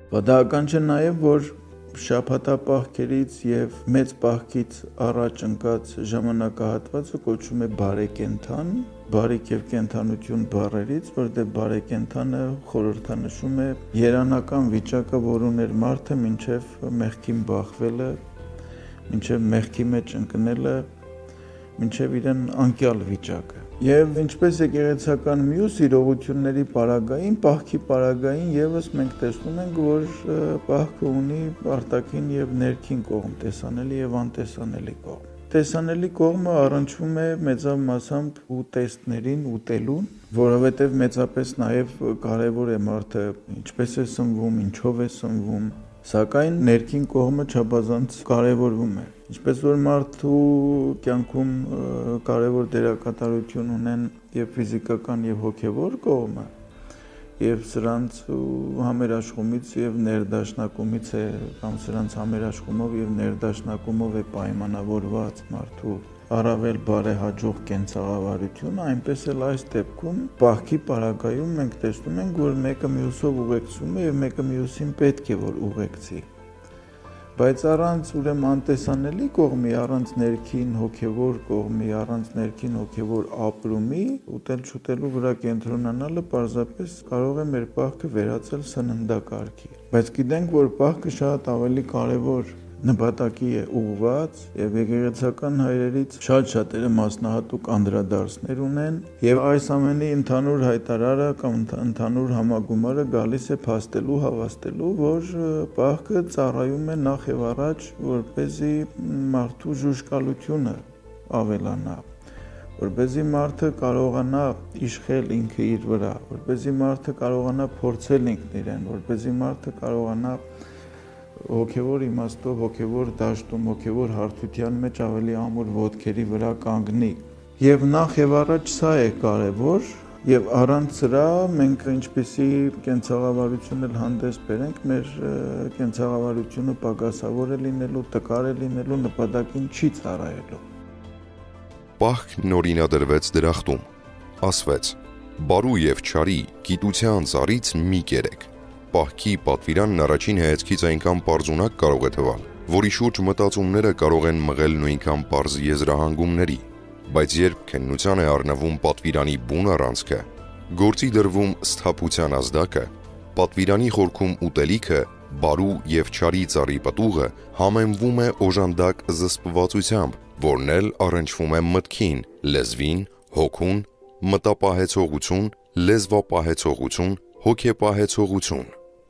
Պատահական չէ նաև, որ շաբաթապահքերից եւ մեծ պահքից առաջ ընկած ժամանակահատվածը կոչվում է բարեկենդան, բարիք եւ կենդանություն բառերից, որտեղ բարեկենդանը խորհրդանշում է երանական վիճակը, որ ուներ մարդը մինչեւ մեղքին բախվելը, մինչեւ մեղքի մեջ ընկնելը, մինչեւ իրեն անկյալ վիճակը։ Եվ ինչպես եկեղեցական մյուս իրողությունների պարագային, պահքի պարագային եւս մենք տեսնում ենք, որ պահքը ունի արտաքին եւ ներքին կողմ, տեսանելի եւ անտեսանելի կողմ։ Տեսանելի կողմը առնչվում է մեծավ մասամբ ուտեստներին, ուտելուն, որովհետեւ մեծապես նաեւ կարեւոր է մարդը ինչպես է սնվում, ինչով է սնվում, սակայն ներքին կողմը չափազանց կարևորվում է։ Ինչպես որ մարդու կյանքում կարևոր դերակատարություն ունեն եւ ֆիզիկական եւ հոգեվոր կողմը, եւ սրանց համերաշխումից եւ ներդաշնակումից է կամ սրանց համերաշխումով եւ ներդաշնակումով է պայմանավորված մարդու առավել բարեհաջող կենցաղավարությունը, այնպես էլ այս դեպքում պահքի պարագայում մենք տեսնում ենք, որ մեկը մյուսով ուղեկցում է եւ մեկը մյուսին պետք է որ ուղեկցի։ Բայց առանց ուրեմն անտեսանելի կողմի, առանց ներքին հոգևոր կողմի, առանց ներքին հոգևոր ապրումի, ուտել-շուտելու վրա կենտրոնանալը պարզապես կարող է մեր պահքը վերածել սննդակարգի։ Բայց գիտենք, որ պահքը շատ ավելի կարևոր նպատակի է ուղղված եւ եկեղեցական հայրերից շատ-շատերը մասնահատուկ անդրադարձներ ունեն եւ այս ամենի ընդհանուր հայտարարը կամ ընդհանուր համագումարը գալիս է փաստելու, հավաստելու, որ պահքը ծառայում է նախ եւ առաջ որպեսզի մարդու ժուժկալությունը ավելանա, որպեսզի մարդը կարողանա իշխել ինքը իր վրա, որպեսզի մարդը կարողանա փորձել ինքն իրեն, որպեսզի մարդը կարողանա հոգևոր իմաստով, հոգևոր դաշտում, հոգևոր հարթության մեջ ավելի ամուր ոտքերի վրա կանգնի։ Եվ նախ եւ առաջ սա է կարևոր, եւ առանց սրա մենք ինչպեսի կենցաղավարություն էլ հանդես բերենք, մեր կենցաղավարությունը պակասավոր է լինելու, տկար է լինելու, նպատակին չի ծառայելու։ Պահքն օրինադրվեց դրախտում, ասվեց. «Բարու եւ չարի գիտության ծառից մի կերեք»։ Պահքի պատվիրանն առաջին հայացքից այնքան պարզունակ կարող է թվալ, որի շուրջ մտածումները կարող են մղել նույնքան պարզ եզրահանգումների, բայց երբ քննության է առնվում պատվիրանի բուն առանցքը, գործի դրվում սթափության ազդակը, պատվիրանի խորքում ուտելիքը, բարու եւ չարի ծառի պտուղը համեմվում է օժանդակ զսպվածությամբ, որն էլ առնչվում է մտքին, լեզվին, հոգուն, մտապահեցողություն, լեզվապահեցողություն, հոգեպահեցողություն։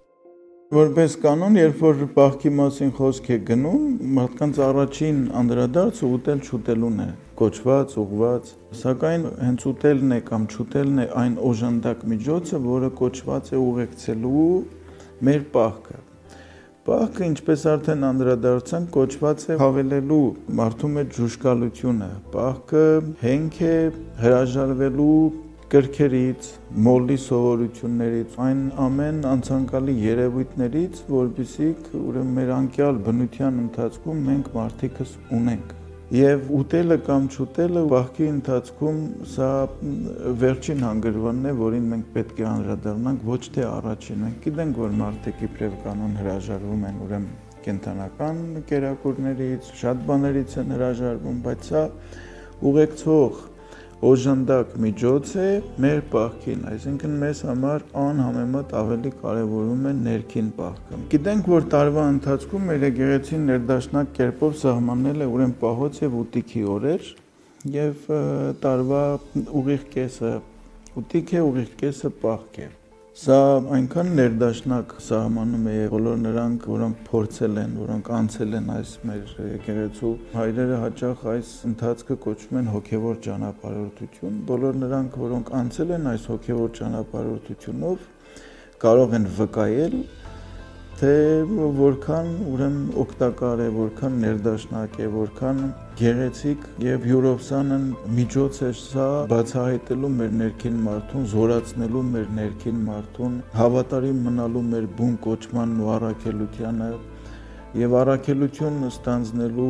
Որպես կանոն, երբ որ պահքի մասին խոսք է գնում, մարդկանց առաջին անդրադարձը ուտել-շուտելուն է, կոչված, ուղված, սակայն հենց ուտելն է կամ չուտելն է այն օժանդակ միջոցը, որը կոչված է ուղեկցելու մեր պահքը։ Պահքը, ինչպես արդեն անդրադարձանք, կոչված է հավելելու մարդու մեջ ժուժկալությունը։ Պահքը հենք է հրաժարվելու կրքերից, մոլի սովորություններից, այն ամեն անցանկալի երևույթներից, որպեսզի ուրեմն մեր անկյալ բնության ընթացքում մենք մարդիկս ունենք։ Եվ ուտելը կամ չուտելը պահքի ընթացքում սա վերջին հանգրվանն է, որին մենք պետք է անդրադառնանք, ոչ թե առաջին։ Մենք գիտենք, որ մարդիկ իբրև կանոն հրաժարվում են ուրեմն կենդանական կերակուրներից, շատ բաներից են հրաժարվում, բայց սա ուղեկցող օժանդակ միջոց է մեր պահքին, այսինքն մեզ համար անհամեմատ ավելի կարևորում է ներքին պահքը։ Գիտենք, որ տարվա ընթացքում մեր եկեղեցին ներդաշնակ կերպով սահմանել է ուրեմն պահոց եւ ուտիքի օրեր եւ տարվա ուղիղ կեսը ուտիք է, ուղիղ կեսը պահք է։ Սա այնքան ներդաշնակ սահմանում է բոլոր նրանք, որոնք փորձել են, որոնք անցել են այս մեր եկեղեցու հայրերը հաճախ այս ընթացքը կոչում են հոգևոր ճանապարհորդություն։ Բոլոր նրանք, որոնք անցել են այս հոգևոր ճանապարհորդությունով, կարող են վկայել, թե որքան ուրեմն օգտակար է, որքան ներդաշնակ է, որքան գեղեցիկ եւ յուրովսանն միջոց է սա բացահայտելու մեր ներքին մարդուն, զորացնելու մեր ներքին մարդուն, հավատարիմ մնալու մեր բուն կոչմանն ու առաքելությանը եւ առաքելություն ստանձնելու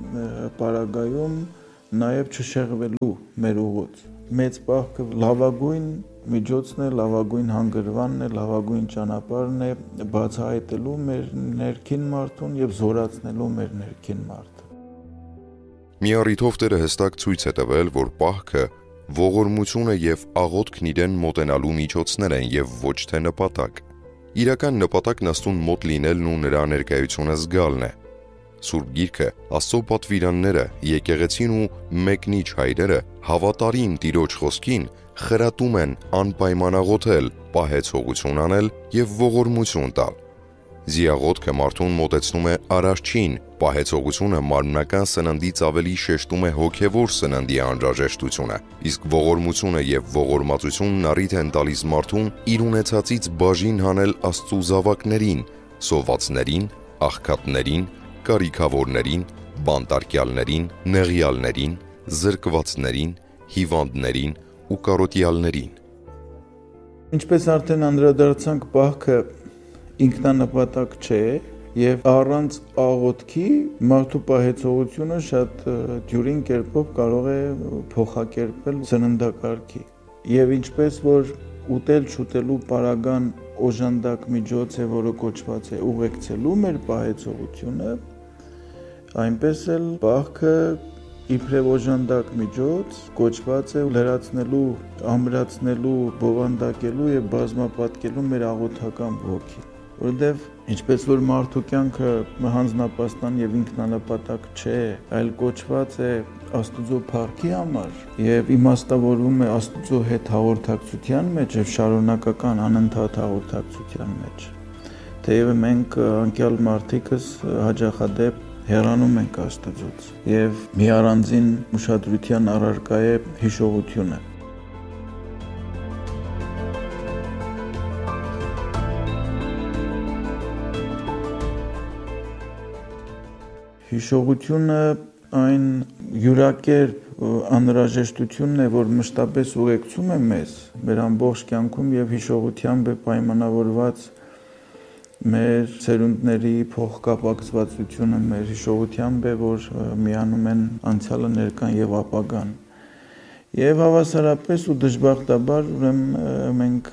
պարագայում նաեւ չշեղվելու մեր ուղուց։ Մեծ պահքը լավագույն միջոցն է, լավագույն հանգրվանն է, լավագույն ճանապարհն է բացահայտելու մեր ներքին մարդուն եւ զորացնելու մեր ներքին մարդը։ Մի առիթով Տերը հստակ ցույց է տվել, որ պահքը ողորմությունը եւ աղոթքն իրեն մոտենալու միջոցներ են եւ ոչ թե նպատակ։ Իրական նպատակն Աստծուն մոտ լինելն ու նրա ներկայությունը զգալն է։ Սուրբ Գիրքը, Աստծո պատվիրանները, եկեղեցին ու մեկնիչ հայրերը հավատարիմ Տիրոջ խոսքին խրատում են անպայման աղոթել, պահեցողություն անել եւ ողորմություն տալ։ Զիաղոթքը մարդուն մոտեցնում է Արարչին, պահեցողությունը մարմնական սննդից ավելի շեշտում է հոգևոր սննդի անհրաժեշտությունը, իսկ ողորմությունը եւ ողորմածությունն առիթ են տալիս մարդուն իր ունեցածից բաժին հանել Աստծո զավակներին, սովածներին, աղքատներին, կարիքավորներին, բանտարկյալներին, նեղյալներին, զրկվածներին, հիվանդներին ու կարոտյալներին։ Ինչպես արդեն անդրադարձանք, պահքը ինքնանպատակ չէ եւ առանց աղոթքի մարդու պահեցողությունը շատ դյուրին կերպով կարող է փոխակերպել սննդակարգի։ Եվ ինչպես որ ուտել չուտելու պարագան օժանդակ միջոց է, որը կոչված է ուղեկցելու մեր պահեցողությունը, այնպես էլ պահքը իբրև օժանդակ միջոց կոչված է լրացնելու, ամրացնելու, բովանդակելու եւ բազմապատկելու մեր աղոթական ոգին, որովհետեւ ինչպես որ մարդու կյանքը հանձնապաստան եւ ինքնանպատակ չէ, այլ կոչված է Աստուծո փառքի համար եւ իմաստավորվում է Աստուծո հետ հաղորդակցության մեջ եւ շարունակական անընդհատ հաղորդակցության մեջ։ Թեև մենք անկյալ մարդիկս հաճախադեպ հեռանում ենք Աստծուց եւ մի առանձին ուշադրության առարկա է հիշողությունը։ Հիշողությունը այն յուրակերպ անհրաժեշտությունն է, որ մշտապես ուղեկցում է մեզ մեր ամբողջ կյանքում եւ հիշողությամբ է պայմանավորված մեր ցերունդների փոխկապակցվածությունը, մեր հիշողությամբ է, որ միանում են անցյալը, ներկան եւ ապագան։ Եվ հավասարապես ու դժբախտաբար ուրեմն մենք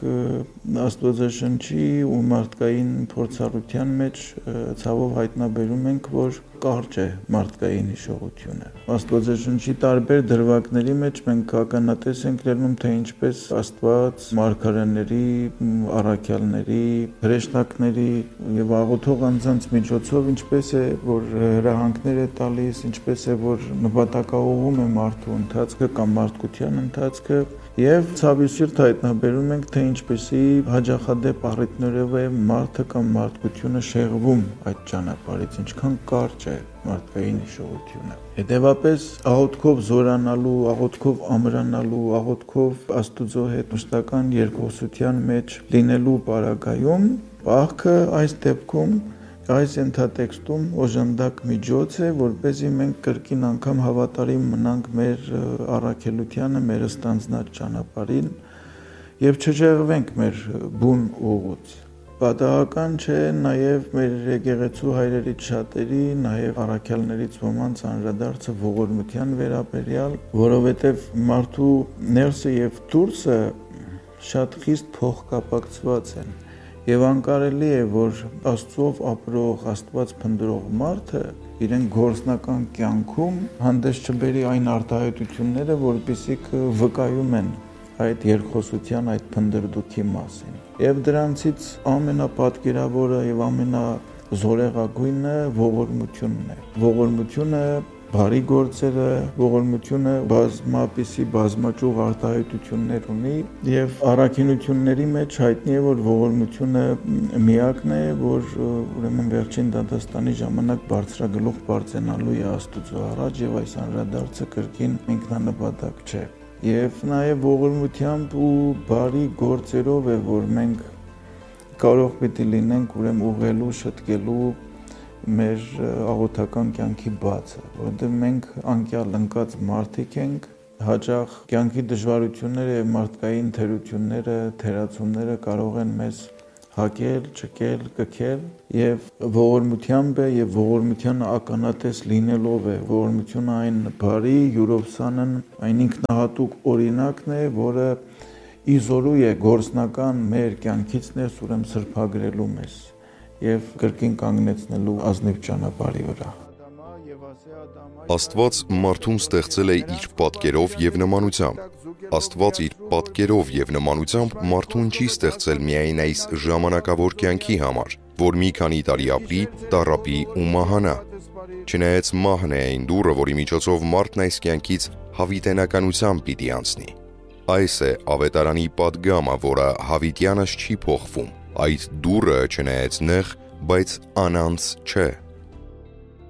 Աստվածաշնչի ու մարդկային փորձառության մեջ ցավով հայտնաբերում ենք, որ կարճ է մարդկային հիշողությունը։ Աստվածաշնչի տարբեր դրվագների մեջ մենք ականատես ենք լինում, թե ինչպես Աստված մարգարեների, առաքյալների, հրեշտակների եւ աղոթող անձանց միջոցով ինչպես է որ հրահանգներ է տալիս, ինչպես է որ նպատակաուղղում է մարդու ընթացքը կամ մարդկության ընթացքը եւ ցավիսիրտ հայտնաբերում ենք, թե ինչպեսի հաջախադեպ առիթներով է մարդը կամ մարդկությունը շեղվում այդ ճանապարհից, ինչքան կարճ է մարդկային հիշողությունը։ Հետևաբար աղոթքով զորանալու, աղոթքով ամրանալու, աղոթքով Աստուծո հետ մշտական երկխոսության մեջ լինելու պարագայում պահքը այս դեպքում այս ենթատեքստում օժանդակ միջոց է, որպեսզի մենք կրկին անգամ հավատարիմ մնանք մեր առաքելությանը, մեր ստանձնած ճանապարհին եւ չժեղվենք մեր բուն ուղուց։ Պատահական չէ նաեւ մեր եկեղեցու հայրերից շատերի, նաեւ առաքյալներից ոմանց անդրադարձը ողորմության վերաբերյալ, որովհետեւ մարդու ներսը եւ դուրսը շատ խիստ փոխկապակցված են։ Եվ անկարելի է, որ Աստծով ապրող, Աստված փնտրող մարդը իրեն գործնական կյանքում հանդես չբերի այն արտահայտությունները, որպեսզի վկայում են այդ երկխոսության, այդ փնդրդուքի մասին։ Եվ դրանցից ամենապատկերավորը եւ ամենազորեղագույնը ողորմությունն է։ Ողորմությունը բարի գործերը, ողորմությունը բազմապիսի բազմաճյուղ արտահայտություններ ունի եւ առաքինությունների մեջ հայտնի է, որ ողորմությունը միակն է, որ ուրեմն վերջին դատաստանի ժամանակ բարձրագլուխ բարձենալու է Աստծո առաջ եւ այս անդրադարձը կրկին ինքնանպատակ չէ։ Եվ նաեւ ողորմությամբ ու բարի գործերով է, որ մենք կարող պիտի լինենք ուրեմն ուղղելու, շտկելու մեր աղոթական կյանքի բացը, որովհետև մենք անկյալ ընկած մարդիկ ենք, հաճախ կյանքի դժվարությունները եւ մարդկային թերությունները, թերացումները կարող են մեզ հակել, ճկել, կքել եւ ողորմությամբ է եւ ողորմության ականատես լինելով է, ողորմությունը այն բարի յուրովսանն, այն ինքնահատուկ օրինակն է, որը իզորու է գործնական մեր կյանքից ներս ուրեմն սրբագրելու մեզ եւ կրկին կանգնեցնելու ազնիվ ճանապարհի վրա։ Աստված մարդուն ստեղծել է իր պատկերով եւ նմանությամբ։ Աստված իր պատկերով եւ նմանությամբ մարդուն չի ստեղծել միայն այս ժամանակավոր կյանքի համար, որ մի քանի տարի ապրի, տառապի ու մահանա։ Չնայած մահն է այն դուռը, որի միջոցով մարդն այս կյանքից հավիտենականությամբ պիտի անցնի։ Այս է ավետարանի պատգամը, որը հավիտյանս չի փոխվում։ Այդ դուռը չնայած նեղ, բայց անանց չէ։